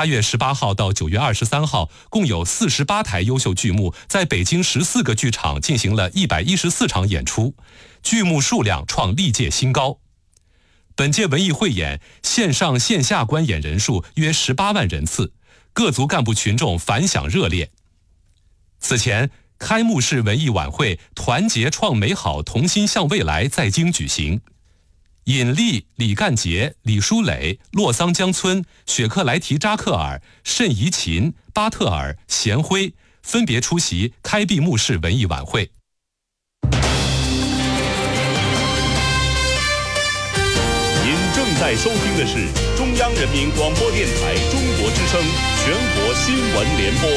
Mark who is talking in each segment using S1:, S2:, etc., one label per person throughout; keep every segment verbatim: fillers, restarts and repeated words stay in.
S1: 八月十八号到九月二十三号，共有四十八台优秀剧目在北京十四个剧场进行了一百一十四场演出，剧目数量创历届新高。本届文艺汇演线上线下观演人数约十八万人次，各族干部群众反响热烈。此前，开幕式文艺晚会“团结创美好，同心向未来”在京举行。尹力、李干杰、李书磊、洛桑江村、雪克莱提扎克尔、慎怡琴、巴特尔、贤辉分别出席开闭幕式文艺晚会。
S2: 您正在收听的是中央人民广播电台中国之声全国新闻联播。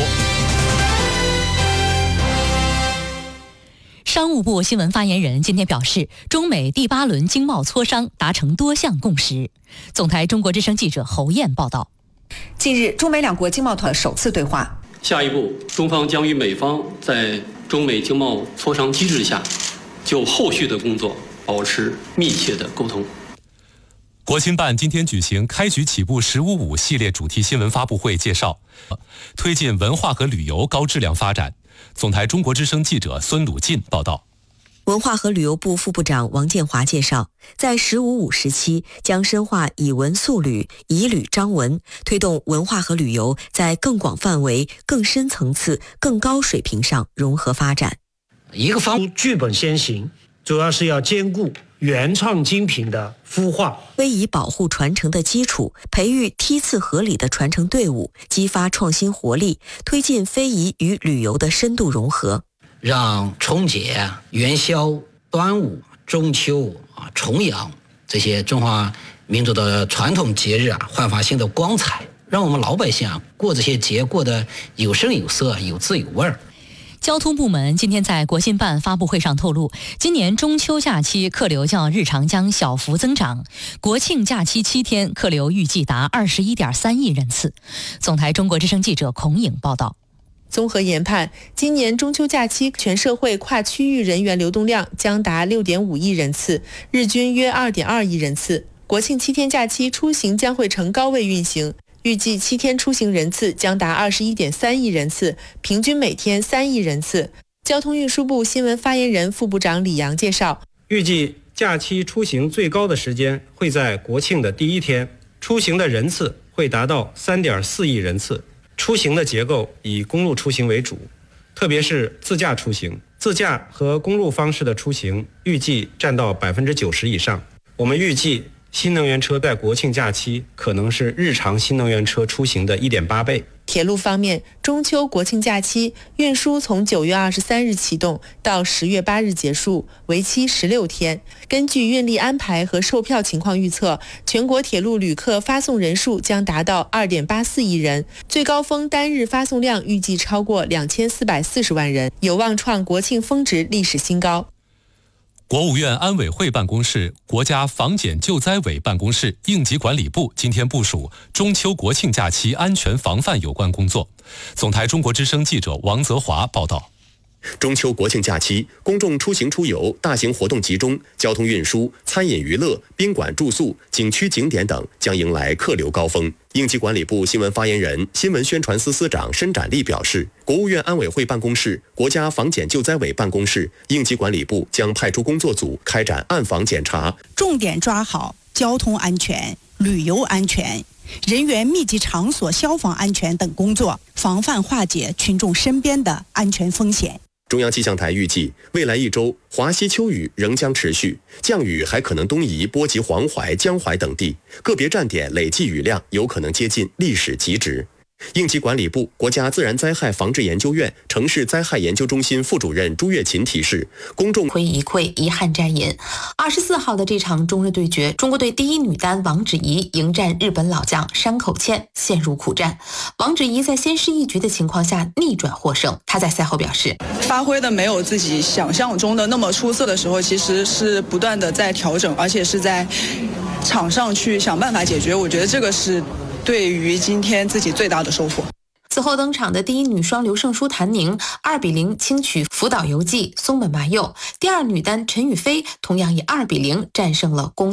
S3: 商务部新闻发言人今天表示，中美第八轮经贸磋商达成多项共识。总台中国之声记者侯燕报道。
S4: 近日，中美两国经贸团首次对话。
S5: 下一步，中方将与美方在中美经贸磋商机制下，就后续的工作保持密切的沟通。
S1: 国新办今天举行开局起步十五五系列主题新闻发布会，介绍推进文化和旅游高质量发展。总台中国之声记者孙鲁进报道。
S6: 文化和旅游部副部长王建华介绍，在十五五时期将深化以文塑旅、以旅彰文，推动文化和旅游在更广范围、更深层次、更高水平上融合发展。
S7: 一个方剧本先行，主要是要兼顾原创精品的孵化，
S6: 为以保护传承的基础，培育梯次合理的传承队伍，激发创新活力，推进非遗与旅游的深度融合，
S7: 让春节、元宵、端午、中秋啊、重阳这些中华民族的传统节日啊，焕发新的光彩，让我们老百姓啊过这些节过得有声有色、有滋有味儿。
S3: 交通部门今天在国新办发布会上透露，今年中秋假期客流较日常将小幅增长，国庆假期七天客流预计达二十一点三亿人次。总台中国之声记者孔颖报道。
S8: 综合研判，今年中秋假期全社会跨区域人员流动量将达六点五亿人次，日均约二点二亿人次。国庆七天假期出行将会呈高位运行，预计七天出行人次将达二十一点三亿人次，平均每天三亿人次。交通运输部新闻发言人副部长李阳介绍，
S9: 预计假期出行最高的时间会在国庆的第一天，出行的人次会达到三点四亿人次。出行的结构以公路出行为主，特别是自驾出行，自驾和公路方式的出行预计占到百分之九十以上。我们预计新能源车在国庆假期可能是日常新能源车出行的 一点八倍。
S8: 铁路方面，中秋国庆假期运输从九月二十三日启动到十月八日结束，为期十六天。根据运力安排和售票情况预测，全国铁路旅客发送人数将达到 二点八四亿人，最高峰单日发送量预计超过两千四百四十万人，有望创国庆峰值历史新高。
S1: 国务院安委会办公室、国家防检救灾委办公室、应急管理部今天部署中秋国庆假期安全防范有关工作。总台中国之声记者王泽华报道。
S10: 中秋国庆假期，公众出行出游、大型活动集中，交通运输、餐饮娱乐、宾馆住宿、景区景点等将迎来客流高峰。应急管理部新闻发言人、新闻宣传司司长申展利表示，国务院安委会办公室、国家防检救灾委办公室、应急管理部将派出工作组开展暗访检查，
S11: 重点抓好交通安全、旅游安全、人员密集场所消防安全等工作，防范化解群众身边的安全风险。
S10: 中央气象台预计，未来一周华西秋雨仍将持续，降雨还可能东移波及黄淮、江淮等地，个别站点累计雨量有可能接近历史极值。应急管理部、国家自然灾害防治研究院城市灾害研究中心副主任朱月琴提示，公众
S12: 亏一篑，遗憾沾饮。二十四号的这场中日对决，中国队第一女单王芷怡迎战日本老将山口茜，陷入苦战。王芷怡在先失一局的情况下逆转获胜。她在赛后表示，
S13: 发挥的没有自己想象中的那么出色的时候，其实是不断的在调整，而且是在场上去想办法解决。我觉得这个是对于今天自己最大的收获。
S12: 此后登场的第一女双刘胜书谭宁二比零轻取福岛由纪松本麻佑，第二女单陈雨菲同样以二比零战胜了宫